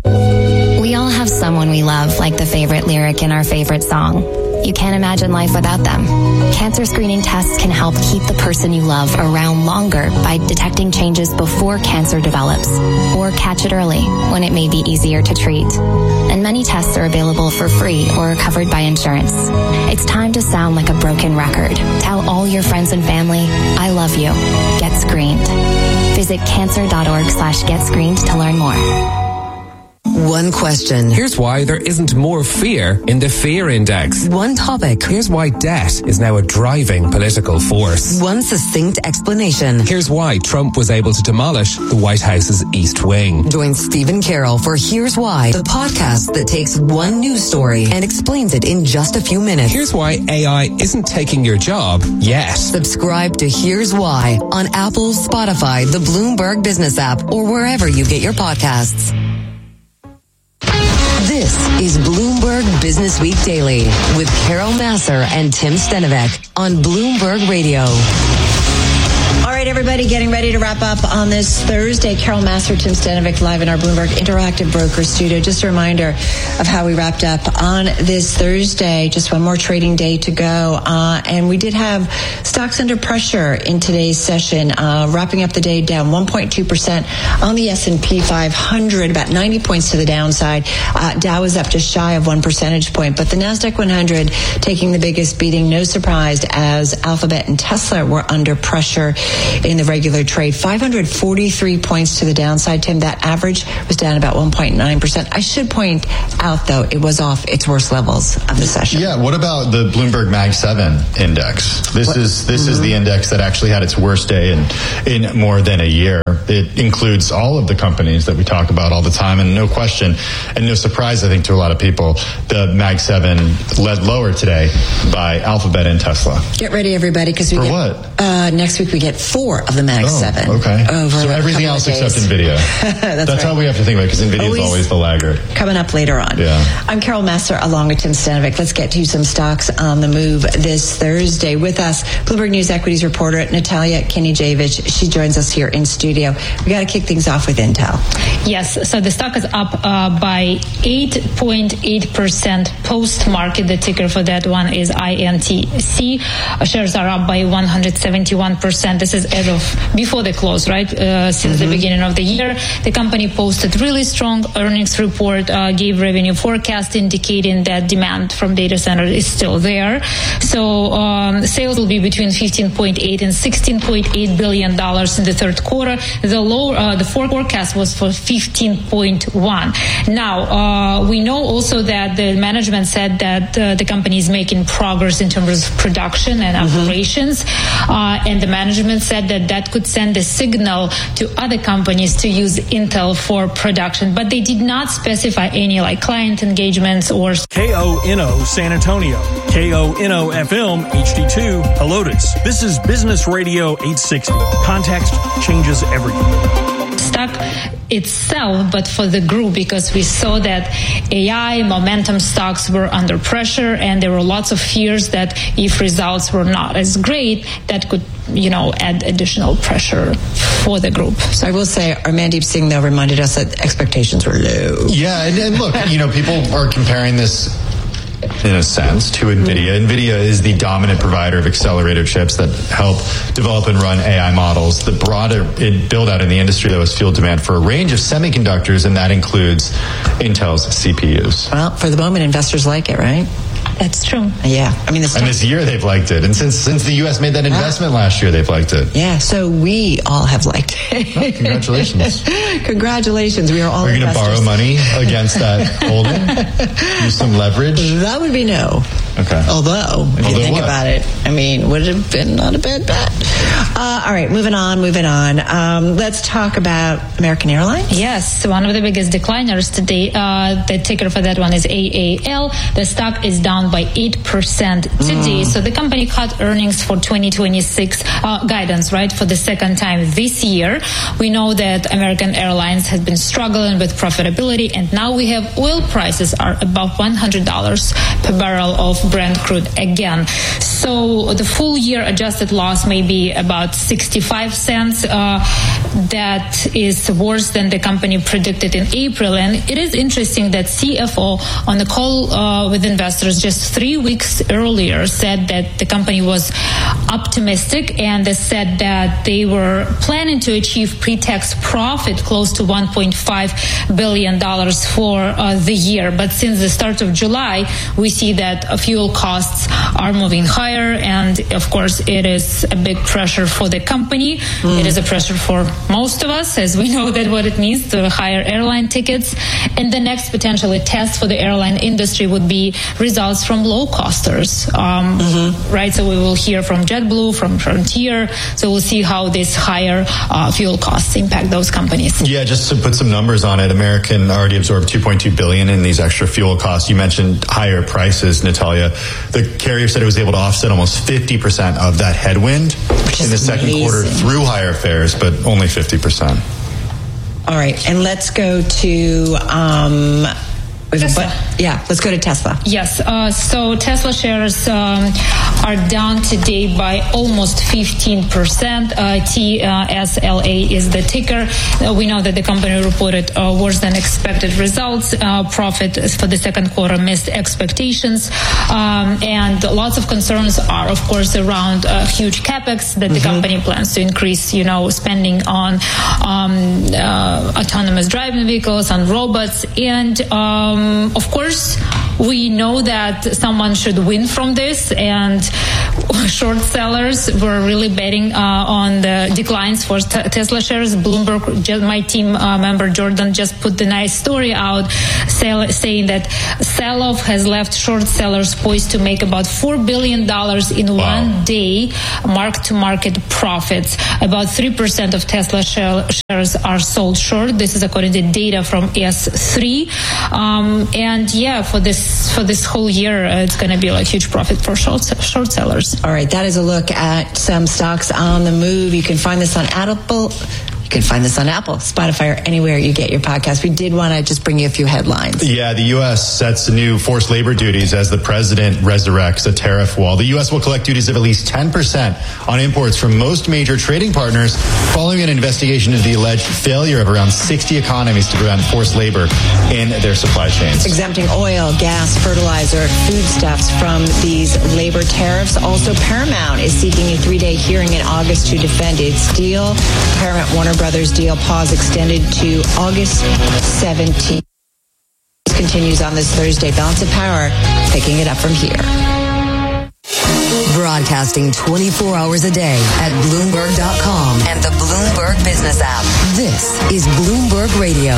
We all have someone we love, like the favorite lyric in our favorite song. You can't imagine life without them. Cancer screening tests can help keep the person you love around longer by detecting changes before cancer develops, or catch it early when it may be easier to treat. And many tests are available for free or covered by insurance. It's time to sound like a broken record. Tell all your friends and family, I love you. Get screened. Visit cancer.org slash get screened to learn more. One question. Here's why there isn't more fear in the fear index. One topic. Here's why debt is now a driving political force. One succinct explanation. Here's why Trump was able to demolish the White House's East Wing. Join Stephen Carroll for Here's Why, the podcast that takes one news story and explains it in just a few minutes. Here's why A I isn't taking your job yet. Subscribe to Here's Why on Apple, Spotify, the Bloomberg Business app, or wherever you get your podcasts. This is Bloomberg Business Week Daily with Carol Massar and Tim Stenovec on Bloomberg Radio. All right. right, everybody, getting ready to wrap up on this Thursday. Carol Massar, Tim Stanovic, live in our Bloomberg Interactive Broker Studio. Just a reminder of how we wrapped up on this Thursday. Just one more trading day to go. Uh, and we did have stocks under pressure in today's session, uh, wrapping up the day down one point two percent on the S and P five hundred, about ninety points to the downside. Uh, Dow is up just shy of one percentage point, but the NASDAQ one hundred taking the biggest beating. No surprise, as Alphabet and Tesla were under pressure in the regular trade. five hundred forty-three points to the downside, Tim. That average was down about one point nine percent. I should point out, though, it was off its worst levels of the session. Yeah, what about the Bloomberg Mag seven index? This what? is this mm-hmm. is the index that actually had its worst day in, in more than a year. It includes all of the companies that we talk about all the time, and no question, and no surprise, I think, to a lot of people, the Mag seven led lower today by Alphabet and Tesla. Get ready, everybody, because we For get, what? Uh, next week we get four of the Mag oh, seven. Okay. Over so everything else except NVIDIA. That's, That's right. how we have to think about it, because NVIDIA always, is always the laggard. Coming up later on. Yeah. I'm Carol Massar along with Tim Stanovic. Let's get to some stocks on the move this Thursday. With us, Bloomberg News equities reporter Natalia Kinijavic. She joins us here in studio. We got to kick things off with Intel. Yes, so the stock is up uh, by eight point eight percent post-market. The ticker for that one is I N T C. Uh, shares are up by one hundred seventy-one percent. This is as of before the close, right? Uh, since mm-hmm. the beginning of the year, the company posted really strong earnings report, uh, gave revenue forecast indicating that demand from data centers is still there. So um, sales will be between fifteen point eight and sixteen point eight billion dollars in the third quarter. The low, uh, the forecast was for fifteen point one. Now uh, we know also that the management said that uh, the company is making progress in terms of production and mm-hmm. operations, uh, and the management said that that could send a signal to other companies to use Intel for production, but they did not specify any like client engagements or K O N O San Antonio, K O N O F M H D two Helotes. This is Business Radio eight sixty. Context changes everything. Stock itself, but for the group, because we saw that A I momentum stocks were under pressure, and there were lots of fears that if results were not as great, that could, you know, add additional pressure for the group. So I will say, Mandeep Singh, though, reminded us that expectations were low. Yeah, and, and look, you know, people are comparing this in a sense to NVIDIA. NVIDIA is the dominant provider of accelerator chips that help develop and run A I models. The broader build out in the industry that was fueled demand for a range of semiconductors, and that includes Intel's C P Us. Well, for the moment, investors like it, right? That's true. Yeah. I mean, the and this year they've liked it. And since since the U S made that investment ah. last year, they've liked it. Yeah, so we all have liked it. Oh, congratulations. Congratulations. We are all Are you going to borrow money against that holding? Use some leverage? That would be no. Okay. Although, if Although you think what? about it, I mean, would it have been not a bad bet? Uh, all right, moving on, moving on. Um, let's talk about American Airlines. Yes, one of the biggest decliners today. Uh, the ticker for that one is A A L. The stock is down by eight percent today. Mm. So the company cut earnings for twenty twenty-six uh, guidance, right, for the second time this year. We know that American Airlines has been struggling with profitability, and now we have oil prices are above one hundred dollars per barrel of Brent crude again. So the full year adjusted loss may be about sixty-five cents. Uh, that is worse than the company predicted in April. And it is interesting that C F O on the call uh, with investors just three weeks earlier said that the company was optimistic, and they said that they were planning to achieve pre-tax profit close to one point five billion dollars for uh, the year. But since the start of July, we see that a fuel costs are moving higher, and of course it is a big pressure for the company. Mm. It is a pressure for most of us, as we know that what it means to higher airline tickets. And the next potentially test for the airline industry would be results from low costers, um, mm-hmm. right? So we will hear from JetBlue, from Frontier. So we'll see how these higher uh, fuel costs impact those companies. Yeah, just to put some numbers on it, American already absorbed two point two billion dollars in these extra fuel costs. You mentioned higher prices, Natalia. The carrier said it was able to offset almost fifty percent of that headwind in the second amazing. quarter through higher fares, but only fifty percent. All right, and let's go to um, Tesla. But, yeah, let's go to Tesla. Yes. Uh, so Tesla shares um, are down today by almost fifteen percent. Uh, T S L A is the ticker. Uh, we know that the company reported uh, worse than expected results. Uh, profit for the second quarter missed expectations. Um, and lots of concerns are, of course, around uh, huge capex that mm-hmm. the company plans to increase, you know, spending on um, uh, autonomous driving vehicles, on robots. And, um, of course, we know that someone should win from this, and short sellers were really betting uh, on the declines for t- Tesla shares. Bloomberg, just, my team uh, member Jordan just put the nice story out sell, saying that sell-off has left short sellers poised to make about four billion dollars in wow. one day mark-to-market profits. About three percent of Tesla shares are sold short. This is according to data from S three. Um, and yeah, for this for this whole year, uh, it's going to be like huge profit for short, short sellers. All right, that is a look at some stocks on the move. You can find this on Apple. You can find this on Apple, Spotify, or anywhere you get your podcast. We did want to just bring you a few headlines. Yeah, the U S sets new forced labor duties as the president resurrects a tariff wall. The U S will collect duties of at least ten percent on imports from most major trading partners following an investigation into the alleged failure of around sixty economies to prevent forced labor in their supply chains. Exempting oil, gas, fertilizer, foodstuffs from these labor tariffs. Also, Paramount is seeking a three-day hearing in August to defend its deal. Paramount Warner Brothers deal pause extended to August seventeenth. This continues on this Thursday. Balance of Power, picking it up from here. Broadcasting twenty-four hours a day at Bloomberg dot com and the Bloomberg Business app. This is Bloomberg Radio.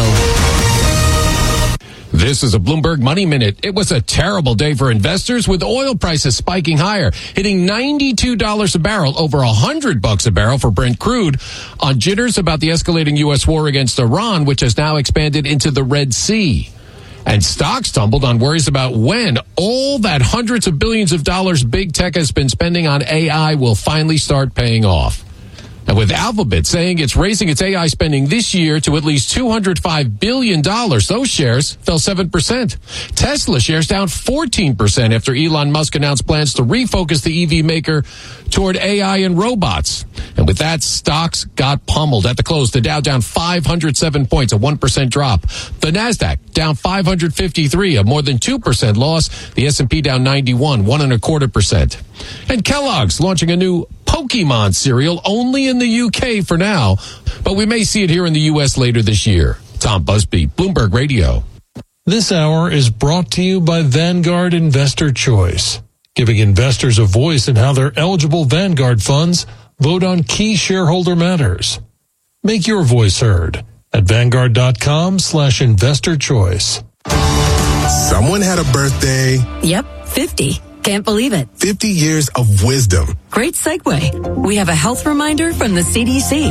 This is a Bloomberg Money Minute. It was a terrible day for investors with oil prices spiking higher, hitting ninety-two dollars a barrel, over one hundred bucks a barrel for Brent crude, on jitters about the escalating U S war against Iran, which has now expanded into the Red Sea. And stocks tumbled on worries about when all that hundreds of billions of dollars big tech has been spending on A I will finally start paying off. And with Alphabet saying it's raising its A I spending this year to at least two hundred five billion dollars, those shares fell seven percent. Tesla shares down fourteen percent after Elon Musk announced plans to refocus the E V maker toward A I and robots. And with that, stocks got pummeled. At the close, the Dow down five hundred seven points, a one percent drop. The Nasdaq down five hundred fifty-three, a more than two percent loss. The S and P down ninety-one, one and a quarter percent. And Kellogg's launching a new Pokemon cereal only in the U K for now, but we may see it here in the U S later this year. Tom Busby, Bloomberg Radio. This hour is brought to you by Vanguard Investor Choice, giving investors a voice in how their eligible Vanguard funds vote on key shareholder matters. Make your voice heard at Vanguard dot com slash investor choice. Someone had a birthday. Yep, fifty. Can't believe it. fifty years of wisdom. Great segue. We have a health reminder from the C D C.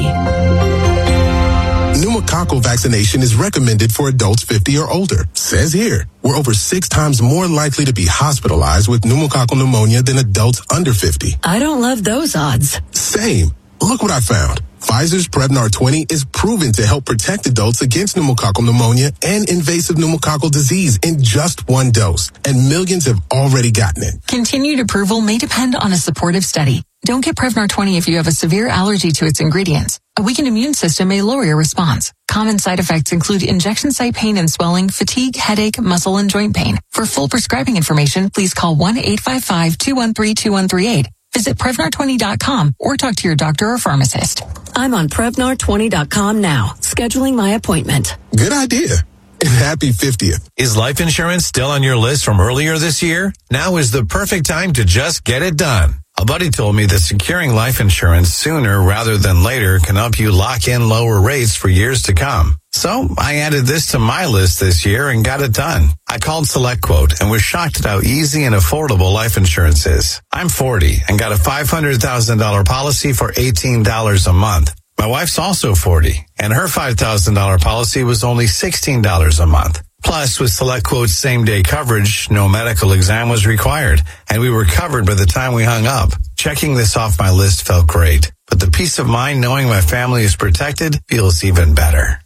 Pneumococcal vaccination is recommended for adults fifty or older. Says here, we're over six times more likely to be hospitalized with pneumococcal pneumonia than adults under fifty. I don't love those odds. Same. Look what I found. Pfizer's Prevnar twenty is proven to help protect adults against pneumococcal pneumonia and invasive pneumococcal disease in just one dose, and millions have already gotten it. Continued approval may depend on a supportive study. Don't get Prevnar twenty if you have a severe allergy to its ingredients. A weakened immune system may lower your response. Common side effects include injection site pain and swelling, fatigue, headache, muscle, and joint pain. For full prescribing information, please call one eight five five, two one three, two one three eight. Visit Prevnar twenty dot com or talk to your doctor or pharmacist. I'm on Prevnar twenty dot com now, scheduling my appointment. Good idea. And happy fiftieth. Is life insurance still on your list from earlier this year? Now is the perfect time to just get it done. A buddy told me that securing life insurance sooner rather than later can help you lock in lower rates for years to come. So I added this to my list this year and got it done. I called SelectQuote and was shocked at how easy and affordable life insurance is. I'm forty and got a five hundred thousand dollars policy for eighteen dollars a month. My wife's also forty, and her five thousand dollars policy was only sixteen dollars a month. Plus, with SelectQuote's same-day coverage, no medical exam was required, and we were covered by the time we hung up. Checking this off my list felt great, but the peace of mind knowing my family is protected feels even better.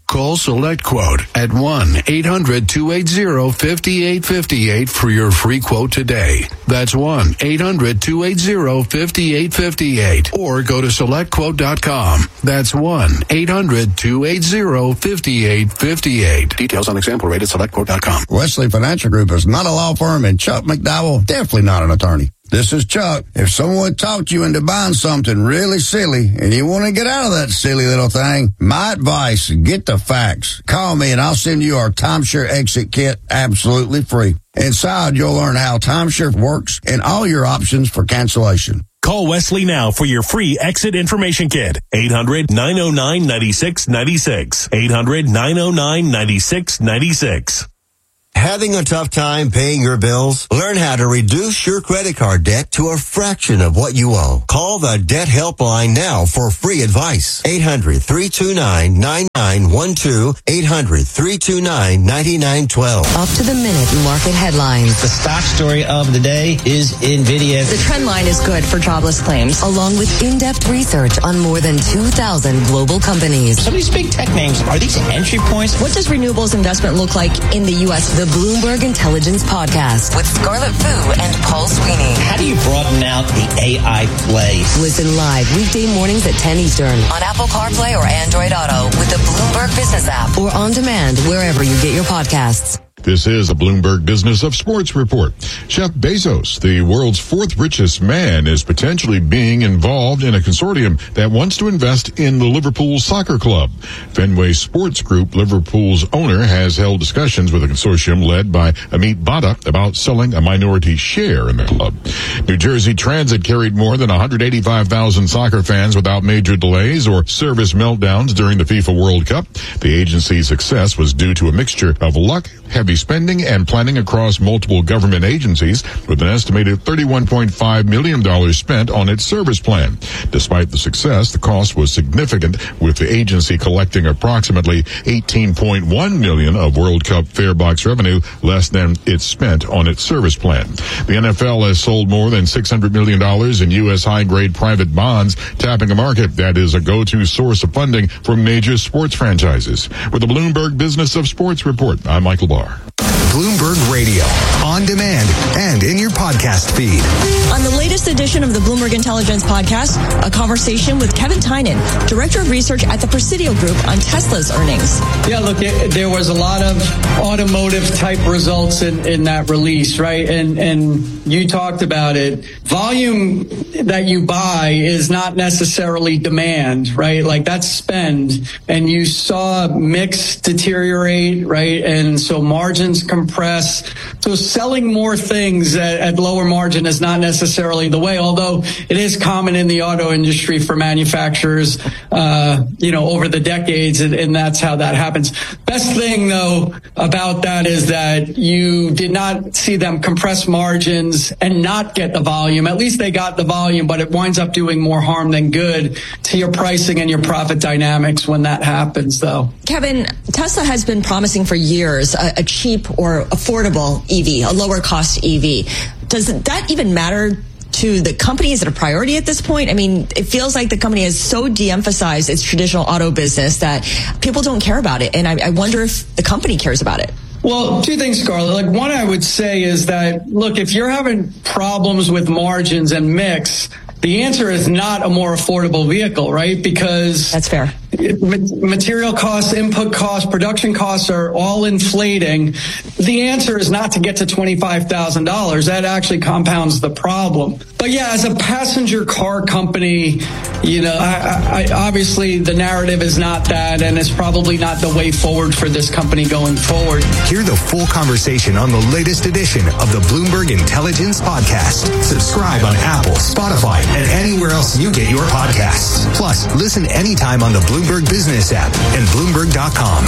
Call SelectQuote at one eight hundred two eight zero five eight five eight for your free quote today. That's one eight hundred two eight zero five eight five eight. Or go to select quote dot com. That's one eight hundred two eight zero five eight five eight. Details on example rate at select quote dot com. Wesley Financial Group is not a law firm, and Chuck McDowell definitely not an attorney. This is Chuck. If someone talked you into buying something really silly and you want to get out of that silly little thing, my advice, get the facts. Call me and I'll send you our timeshare exit kit absolutely free. Inside, you'll learn how timeshare works and all your options for cancellation. Call Wesley now for your free exit information kit. eight hundred nine oh nine nine six nine six. eight hundred nine oh nine nine six nine six. Having a tough time paying your bills? Learn how to reduce your credit card debt to a fraction of what you owe. Call the Debt Helpline now for free advice. eight hundred three two nine nine nine one two. eight hundred three two nine nine nine one two. Up to the minute market headlines. The stock story of the day is NVIDIA. The trend line is good for jobless claims. Along with in-depth research on more than two thousand global companies. Some of these big tech names, are these entry points? What does renewables investment look like in the U S? The Bloomberg Intelligence Podcast with Scarlett Fu and Paul Sweeney. How do you broaden out the A I play? Listen live weekday mornings at ten Eastern on Apple CarPlay or Android Auto with the Bloomberg Business app or on demand wherever you get your podcasts. This is the Bloomberg Business of Sports Report. Jeff Bezos, the world's fourth richest man, is potentially being involved in a consortium that wants to invest in the Liverpool Soccer Club. Fenway Sports Group, Liverpool's owner, has held discussions with a consortium led by Amit Bhatta about selling a minority share in the club. New Jersey Transit carried more than one hundred eighty-five thousand soccer fans without major delays or service meltdowns during the FIFA World Cup. The agency's success was due to a mixture of luck, heavy spending, and planning across multiple government agencies, with an estimated thirty-one point five million dollars spent on its service plan. Despite the success, the cost was significant, with the agency collecting approximately eighteen point one million dollars of World Cup fare box revenue, less than it spent on its service plan. The N F L has sold more than six hundred million dollars in U S high-grade private bonds, tapping a market that is a go-to source of funding for major sports franchises. With the Bloomberg Business of Sports Report, I'm Michael Barr. Bloomberg Radio, on demand and in your podcast feed. On the latest edition of the Bloomberg Intelligence Podcast, a conversation with Kevin Tynan, Director of Research at the Presidio Group on Tesla's earnings. Yeah, look, it, there was a lot of automotive-type results in, in that release, right? And, and you talked about it. Volume that you buy is not necessarily demand, right? Like, that's spend. And you saw mix deteriorate, right? And so margins compress. So selling more things at, at lower margin is not necessarily the way, although it is common in the auto industry for manufacturers, uh, you know, over the decades, and, and that's how that happens. Best thing, though, about that is that you did not see them compress margins and not get the volume. At least they got the volume, but it winds up doing more harm than good to your pricing and your profit dynamics when that happens, though. Kevin, Tesla has been promising for years a, a cheap or affordable E V, a lower cost E V. Does that even matter to the company? Is it a priority at this point? I mean, it feels like the company has so de-emphasized its traditional auto business that people don't care about it. And I, I wonder if the company cares about it. Well, two things, Scarlett. Like, one I would say is that, look, if you're having problems with margins and mix, the answer is not a more affordable vehicle, right? Because that's fair. Material costs, input costs, production costs are all inflating. The answer is not to get to twenty-five thousand dollars. That actually compounds the problem. But yeah, as a passenger car company, you know, I, I, obviously the narrative is not that, and it's probably not the way forward for this company going forward. Hear the full conversation on the latest edition of the Bloomberg Intelligence Podcast. Subscribe on Apple, Spotify, and anywhere else you get your podcasts. Plus, listen anytime on the Bloomberg Business app and Bloomberg dot com.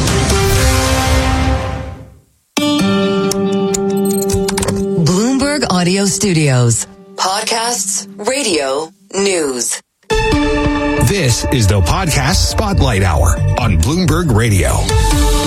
Bloomberg Audio Studios. Podcasts, radio, news. This is the Podcast Spotlight Hour on Bloomberg Radio.